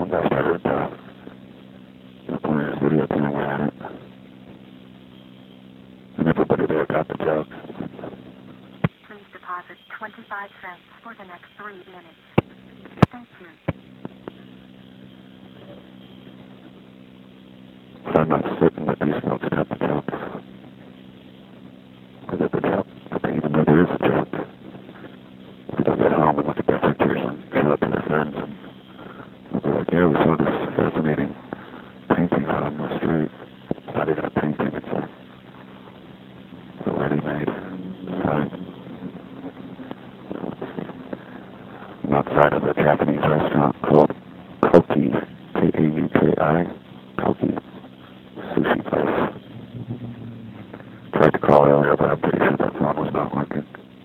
last I heard the players video thing ran it. And everybody there got the joke. Please deposit 25 cents for the next 3 minutes. Thank you. But I'm not certain that these folks got the joke. Because if the joke, even though there is a joke, if they'll get home and look at their pictures and show it to their friends and they'll be like, yeah, we saw this fascinating painting out on the street. It's not even a painting, it's a ready-made sign. Outside of a Japanese restaurant called Koki, K-A-U-K-I, Koki sushi place. Tried to call earlier, but I'm pretty sure that phone was not working.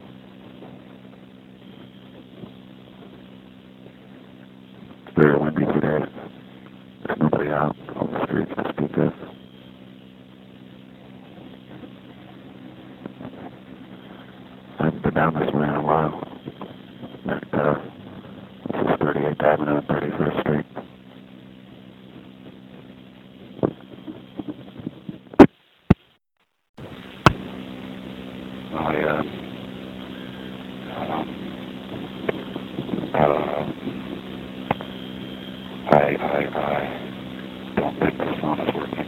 It's very windy today. There's nobody out on the streets to speak of. I haven't been down this way in a while. This is 38th Avenue and 31st Street. I don't think the phone is working.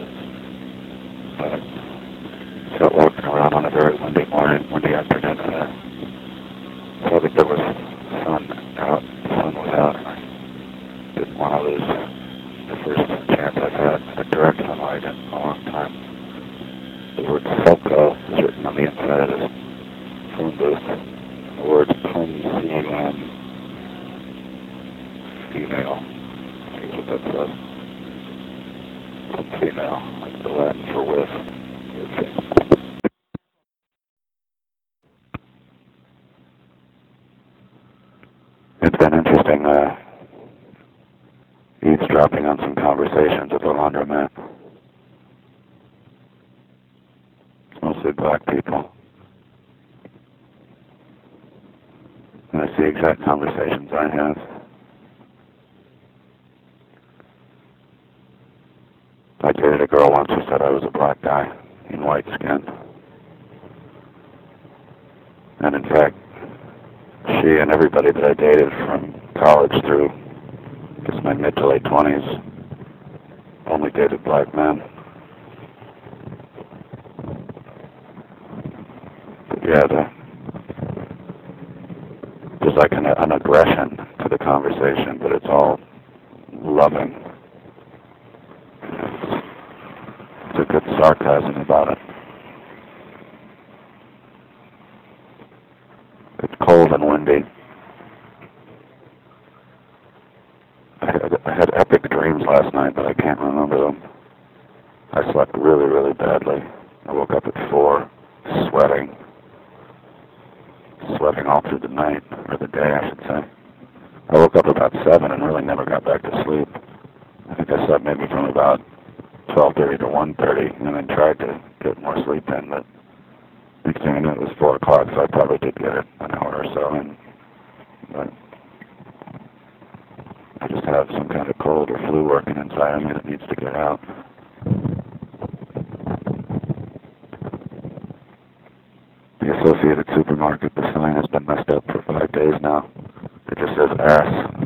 But so walking around on a very windy morning, windy afternoon, so I think there was sun out. The sun was out. I didn't want to lose the first chance I've had at direct sunlight in a long time. The word Selco is written on the inside of this phone booth. The word C-U-M, female. Here's what that says. Female, like the Latin for with. It's been interesting eavesdropping on some conversations at the laundromat. It's mostly black people. And it's the exact conversations I have. I dated a girl once who said I was a black guy in white skin. And in fact, she and everybody that I dated from college through, I guess, my mid to late 20s, only dated black men. But yeah, there's like an aggression to the conversation, but it's all loving. It's a good sarcasm about it. It's cold and windy. I had epic dreams last night, but I can't remember them. I slept really, really badly. I woke up at 4, sweating all through the night, or the day, I should say. I woke up about 7 and really never got back to sleep. I think I slept maybe from about 12:30 to 1:30, and then tried to get more sleep in, but next thing I knew it was 4 o'clock, so I probably did get it an hour or so in. But I just have some kind of cold or flu working inside of me that needs to get out. The Associated Supermarket, the sign has been messed up for 5 days now. It just says ass.